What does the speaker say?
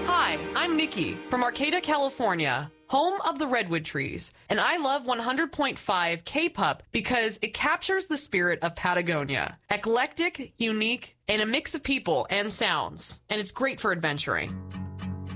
Hi, I'm Nikki from Arcata, California, home of the redwood trees, and I love 100.5 K-Pup because it captures the spirit of Patagonia. Eclectic, unique, and a mix of people and sounds, and it's great for adventuring.